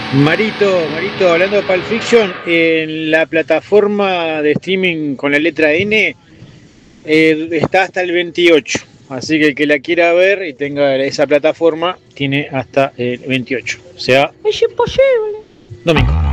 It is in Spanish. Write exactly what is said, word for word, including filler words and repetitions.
Marito, Marito, hablando de Pulp Fiction, en la plataforma de streaming con la letra N eh, está hasta el veintiocho. Así que el que la quiera ver y tenga esa plataforma tiene hasta el veintiocho. O sea, Es imposible. domingo.